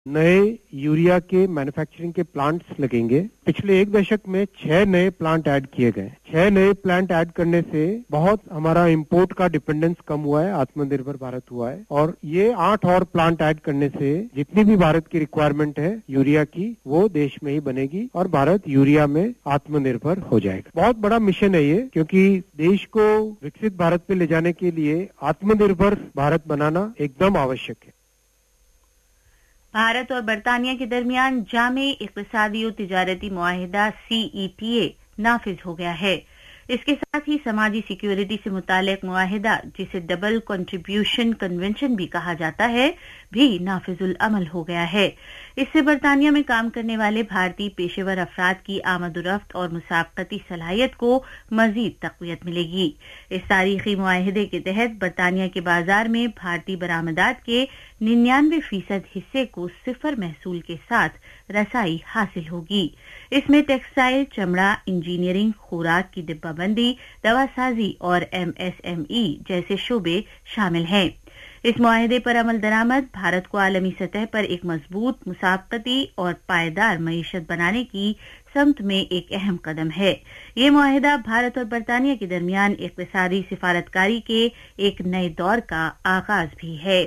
नए यूरिया के मैन्युफैक्चरिंग के प्लांट्स लगेंगे। पिछले एक दशक में 6 नए प्लांट ऐड किए गए। 6 नए प्लांट ऐड करने से बहुत हमारा इंपोर्ट का डिपेंडेंस कम हुआ है, आत्मनिर्भर भारत हुआ है। और ये 8 और प्लांट ऐड करने से जितनी भी भारत की रिक्वायरमेंट है यूरिया की, वो देश में ही बनेगी और भारत यूरिया में आत्मनिर्भर हो जाएगा। बहुत बड़ा मिशन है ये, क्योंकि देश को विकसित भारत पे ले जाने के लिए आत्मनिर्भर भारत बनाना एकदम आवश्यक है। भारत और बरतानिया के दरमियान जामे इक़्तिसादी और तिजारती मुआहिदा CETA नाफिज हो गया है। इसके साथ ही समाजी सिक्योरिटी से मुतालिक मुआहिदा, जिसे डबल कंट्रीब्यूशन कन्वेंशन भी कहा जाता है, भी नाफिजुल अमल हो गया है। इससे बरतानिया में काम करने वाले भारतीय पेशेवर अफराद की आमदोरफ्त और मुसाबकती सलाहियत को मजीद तक़वियत मिलेगी। इस तारीखी मुआहिदे के तहत बरतानिया के बाजार में भारतीय बरामदात के 99% हिस्से को सिफर महसूल के साथ रसाई हासिल होगी। इसमें टेक्सटाइल, चमड़ा, इंजीनियरिंग, खुराक की डिब्बाबंदी, दवासाजी और MSME जैसे शोबे शामिल हैं। इस मुआहिदे पर अमल दरामद भारत को आलमी सतह पर एक मजबूत, मुसाबकती और पायदार मईशत बनाने की समत में एक अहम कदम है। ये मुआहिदा भारत और बरतानिया के दरमियान इक़्तिसादी सिफारतकारी के एक नए दौर का आगाज भी है।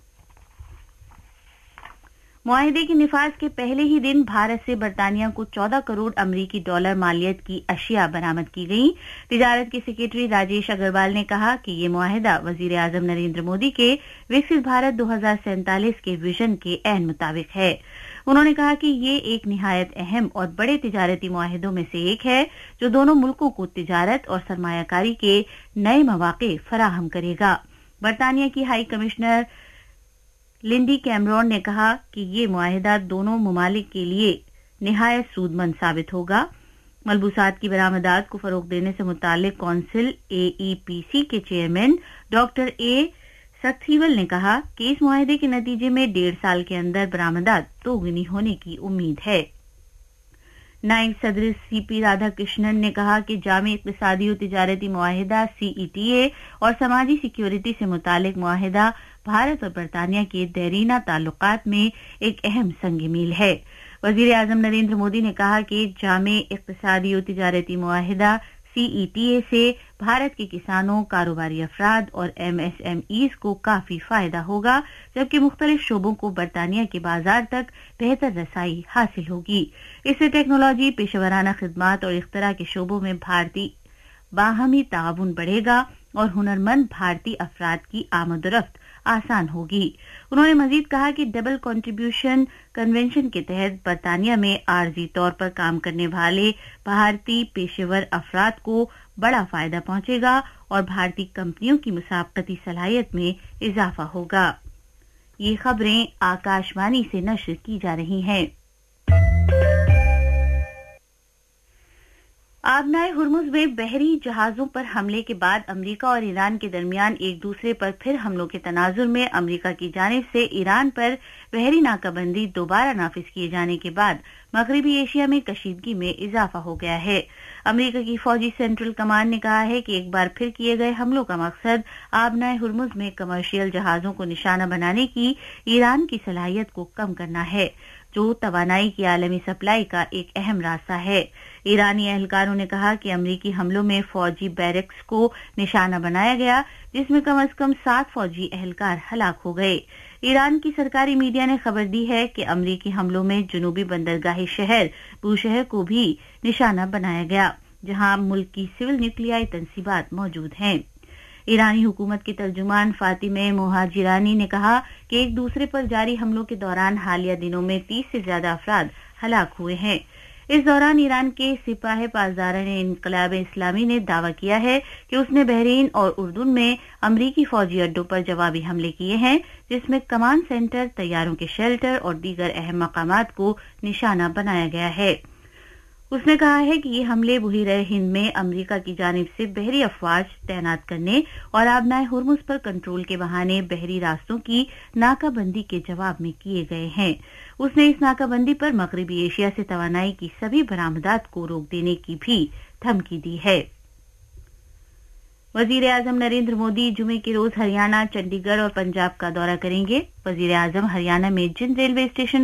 मुआहिदे के निफाज के पहले ही दिन भारत से बरतानिया को 14 करोड़ अमरीकी डॉलर मालियत की अशिया बरामद की गई। तिजारत के सेक्रेटरी राजेश अग्रवाल ने कहा कि ये मुआहिदा वजीर आजम नरेंद्र मोदी के विकसित भारत 2047 के विजन के ऐन मुताबिक है। उन्होंने कहा कि ये एक निहायत अहम और बड़े तिजारती मुआहिदों में से एक है, जो दोनों मुल्कों को तिजारत और सरमायाकारी के नए मौके फराहम करेगा। बरतानिया की हाई कमिश्नर लिंडी कैमरॉन ने कहा कि ये मुआहिदा दोनों ममालिक के लिए निहायत सूदमंद साबित होगा। मलबूसात की बरामदात को फरोग देने से मुतालिक कौंसिल AEPC के चेयरमैन डॉक्टर A सक्थीवल ने कहा कि इस मुआहिदे के नतीजे में 1.5 साल के अंदर बरामदात दोगुनी होने की उम्मीद है। नायब सदर CP राधाकृष्णन ने कहा कि जामे इक़्तिसादी और तिजारती मुआहिदा CETA और समाजी सिक्योरिटी से मुतालिक मुआहिदा भारत और बरतानिया के देरीना ताल्लुकात में एक अहम संग मील है। वजीर आजम नरेंद्र मोदी ने कहा कि जामे इक़्तिसादी और तिजारती मुआहिदा CETA से भारत के किसानों, कारोबारी अफराद और MSMEs को काफी फायदा होगा, जबकि मुख्तलिफ शोबों को बरतानिया के बाजार तक बेहतर रसाई हासिल होगी। इससे टेक्नोलॉजी, पेशेवराना खिदमात और इख्तरा के शोबों में भारतीय बाहमी ताउन बढ़ेगा और हुनरमंद भारतीय अफराद की आमदोरफ्त आसान होगी। उन्होंने मजीद कहा कि डबल कंट्रीब्यूशन कन्वेंशन के तहत बरतानिया में आर्जी तौर पर काम करने वाले भारतीय पेशेवर अफराद को बड़ा फायदा पहुंचेगा और भारतीय कंपनियों की मुसाबकती सलाहियत में इजाफा होगा। ये खबरें आकाशवाणी से नश्र की जा रही हैं। आबनाए हुर्मुज में बहरी जहाजों पर हमले के बाद अमेरिका और ईरान के दरमियान एक दूसरे पर फिर हमलों के तनाजुर में अमेरिका की जानिब से ईरान पर बहरी नाकाबंदी दोबारा नाफिज किए जाने के बाद मगरबी एशिया में कशीदगी में इजाफा हो गया है। अमेरिका की फौजी सेंट्रल कमांड ने कहा है कि एक बार फिर किए गए हमलों का मकसद आबनाए हुर्मुज में कमर्शियल जहाजों को निशाना बनाने की ईरान की सलाहियत को कम करना है, जो तवानाई की आलमी सप्लाई का एक अहम रास्ता है। ईरानी एहलकारों ने कहा कि अमरीकी हमलों में फौजी बैरक्स को निशाना बनाया गया, जिसमें कम से कम 7 फौजी एहलकार हलाक हो गए। ईरान की सरकारी मीडिया ने खबर दी है कि अमरीकी हमलों में जुनूबी बंदरगाही शहर बूशहर को भी निशाना बनाया गया, जहां मुल्क की सिविल न्यूक्लियाई तंसीबात मौजूद हैं। ईरानी हुकूमत के तर्जुमान फातिमे मोहाजिरानी ने कहा कि एक दूसरे पर जारी हमलों के दौरान हालिया दिनों में 30 से ज्यादा अफराद हलाक हुए हैं। इस दौरान ईरान के सिपाह पासदारान इनकलाब इस्लामी ने दावा किया है कि उसने बहरीन और उर्दून में अमरीकी फौजी अड्डों पर जवाबी हमले किए हैं, जिसमें कमांड सेंटर, तैयारों के शेल्टर और दीगर अहम मकामात को निशाना बनाया गया है। उसने कहा है कि ये हमले बहरीन हिंद में अमेरिका की जानिब से बहरी अफवाज तैनात करने और आबनाए हुर्मुज पर कंट्रोल के बहाने बहरी रास्तों की नाकाबंदी के जवाब में किए गए हैं। उसने इस नाकाबंदी पर मगरबी एशिया से तवानाई की सभी बरामदात को रोक देने की भी धमकी दी है। वजीर आजम नरेंद्र मोदी जुमे के रोज हरियाणा, चंडीगढ़ और पंजाब का दौरा करेंगे। वजीर आजम हरियाणा में जिंद रेलवे स्टेशन